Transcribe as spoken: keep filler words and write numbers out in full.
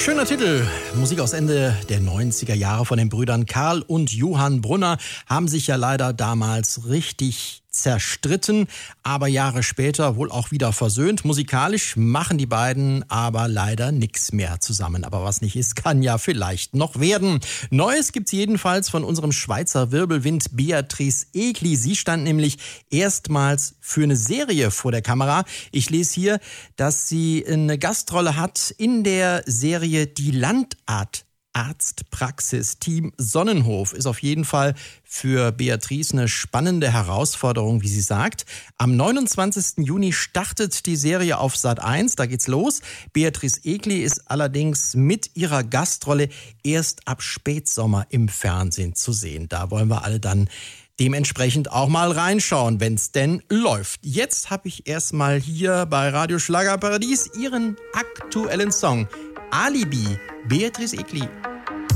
Schöner Titel. Musik aus Ende der neunziger Jahre von den Brüdern Karl und Johann Brunner. Haben sich ja leider damals richtig zerstritten, aber Jahre später wohl auch wieder versöhnt. Musikalisch machen die beiden aber leider nichts mehr zusammen. Aber was nicht ist, kann ja vielleicht noch werden. Neues gibt's jedenfalls von unserem Schweizer Wirbelwind Beatrice Egli. Sie stand nämlich erstmals für eine Serie vor der Kamera. Ich lese hier, dass sie eine Gastrolle hat in der Serie Die Landart. Arztpraxis. Team Sonnenhof ist auf jeden Fall für Beatrice eine spannende Herausforderung, wie sie sagt. Am neunundzwanzigsten Juni startet die Serie auf Sat eins, da geht's los. Beatrice Egli ist allerdings mit ihrer Gastrolle erst ab Spätsommer im Fernsehen zu sehen. Da wollen wir alle dann dementsprechend auch mal reinschauen, wenn's denn läuft. Jetzt habe ich erstmal hier bei Radio Schlagerparadies ihren aktuellen Song Alibi, Beatrice Egli.